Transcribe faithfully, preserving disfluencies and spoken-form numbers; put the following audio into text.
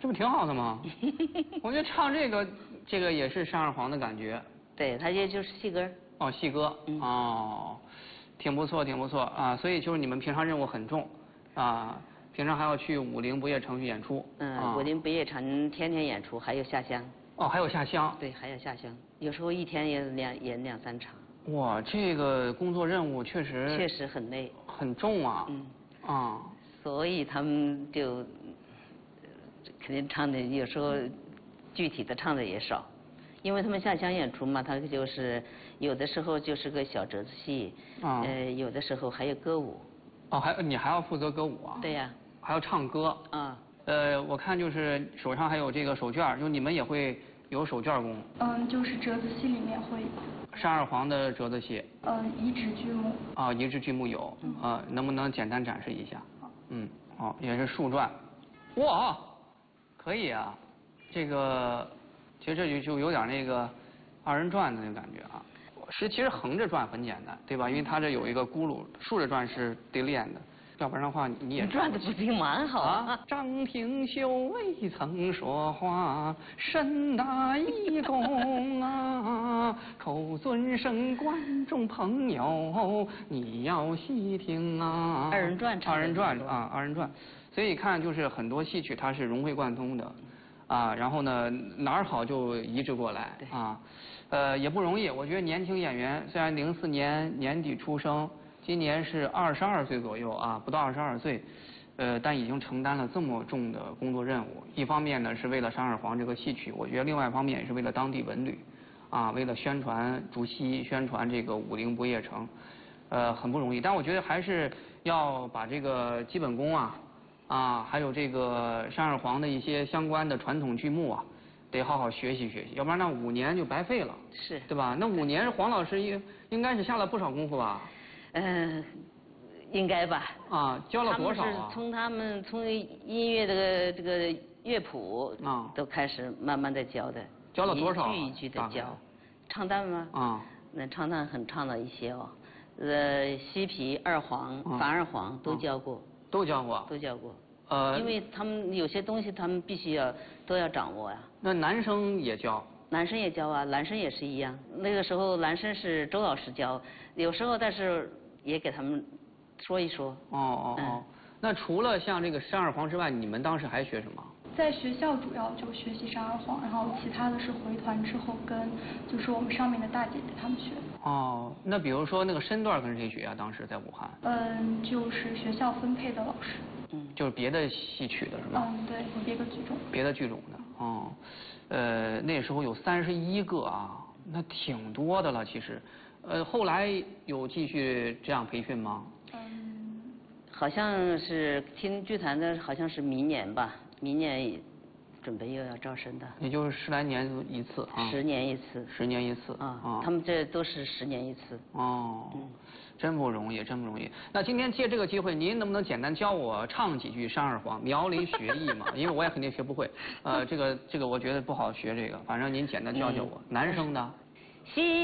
这不挺好的吗？我觉得唱这个，这个也是山二黄的感觉。 对，它也就是戏歌。 哦，戏歌。 嗯、 哦，挺不错，挺不错啊。所以就是你们平常任务很重啊，平常还要去武林不夜城去演出。 嗯， 啊、 武林不夜城天天演出，还有下乡。 哦，还有下乡。 对，还有下乡，有时候一天也两演两三场。 哇，这个工作任务确实确实很累， 很重啊。 嗯。 啊。 所以他们就肯定唱的有时候具体的唱的也少，因为他们下乡演出嘛，他就是有的时候就是个小折子戏， 啊、 呃，有的时候还有歌舞。 哦，还你还要负责歌舞啊？ 对呀。 还要唱歌。 啊。 呃，我看就是手上还有这个手绢，就你们也会有手绢功。 嗯，就是折子戏里面会。 山二黄的折子戏。 嗯，移植剧目。 啊，移植剧目有， 嗯、 啊，能不能简单展示一下？ 好。 嗯，哦，也是树篆。哇，可以啊，这个其实这就就有点那个二人转的那个感觉啊。是，其实横着转很简单，对吧？因为它这有一个轱辘，竖着转是得练的。要不然的话，你也转的不挺蛮好啊。张廷秀未曾说话，身大一公啊，口尊声观众朋友，你要细听啊。 二人转， 二人转啊，二人转。所以看就是很多戏曲它是融会贯通的，啊，然后呢哪儿好就移植过来啊，呃也不容易。我觉得年轻演员虽然零四年年底出生。今年是二十二岁左右啊，不到二十二岁，呃，但已经承担了这么重的工作任务。一方面呢是为了山二黄这个戏曲，我觉得另外一方面也是为了当地文旅，啊，为了宣传竹溪，宣传这个武陵不夜城，呃，很不容易。但我觉得还是要把这个基本功啊，啊，还有这个山二黄的一些相关的传统剧目啊，得好好学习学习，要不然那五年就白费了， 是， 对吧？那五年黄老师应应该是下了不少功夫吧？ 嗯、呃，应该吧。 啊，教了多少啊？ 他们是从他们从音乐这个这个乐谱啊，都开始慢慢的教的。 教了多少、啊？ 一句一句的教。唱旦吗？ 啊。 那唱旦很唱了一些哦，呃，西皮、二黄、 啊、 樊二黄都教过。 都教过。 都教过。 呃。 因为他们有些东西他们必须要都要掌握呀、啊。 那男生也教？ 男生也教啊，男生也是一样。那个时候男生是周老师教，有时候但是。也给他们说一说。 哦哦哦、嗯，那除了像这个山二黄之外，你们当时还学什么？ 在学校主要就学习山二黄，然后其他的是回团之后跟就是我们上面的大姐姐他们学。 哦，那比如说那个身段跟谁学啊？当时在武汉？ 嗯，就是学校分配的老师。 嗯，就是别的戏曲的是吧？ 嗯，对，有别的剧种。 别的剧种的，哦，呃，那时候有三十一个啊，那挺多的了，其实。呃，后来有继续这样培训吗？ 嗯，好像是听剧团的，好像是明年吧，明年准备又要招生的。 也就是十来年一次啊。 十年一次。 十年一次啊。啊他们这都是十年一次。 哦。 嗯。 真不容易，真不容易。那今天借这个机会，您能不能简单教我唱几句山二黄，苗里学艺嘛？因为我也肯定学不会。呃，这个这个我觉得不好学这个，反正您简单教教我。嗯、男生的。 西